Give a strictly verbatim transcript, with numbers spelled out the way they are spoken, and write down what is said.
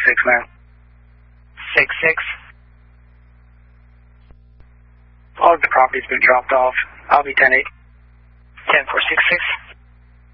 six, man. six six. All of the property's been dropped off. I'll be ten eight. ten four six six.